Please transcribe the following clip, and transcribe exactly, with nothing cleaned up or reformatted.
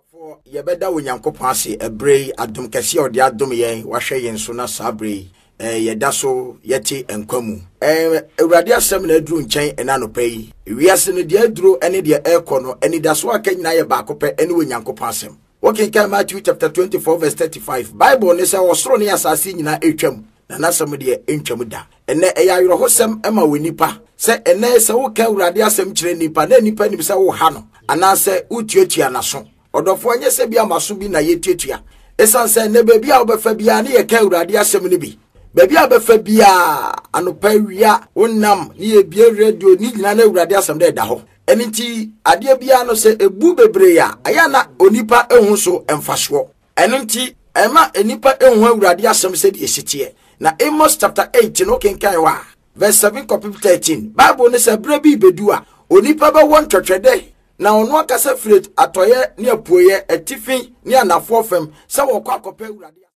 For Yabeda Winyankopasi, a bray, Adum Cassia or the Adum Yen, Washayan Suna Sabri, Yadaso, Yeti, and Komu. Eh, Radia Seminar drew chain and Anopay. We are sending the drew any dear air corner, any daswa can naya bacope, any Winyankopasem. Walking came Matthew chapter twenty-four, verse thirty-five. Bible Nessa was thrown as I seen in a H M, and that's somebody in Chamuda. And then a Hosam Emma Winipa. Say, and there's a woke Radia Sem Nipa, then Nipa Nipsa Hano, and I say, Utiotia Nason. Odofo anye se bia maso bi na yetuatua esan se ne baby a obefa bia na ye ka urade asem ne bi baby a obefa bia anopa wia wonnam ne ye bia radio ni nyina na urade asem da da ho eniti ade bia no se ebu bebre ya aya na onipa ehun so emfaso eniti ema enipa ehun urade asem se de esitie na Amos chapter eight no kenkan wa verse seven copy thirteen Bible ne se bre bi bedu a onipa be won twetwede na ono akasa fret atoye ne apoye atifin ne anafo fam se wo kwa kopa urade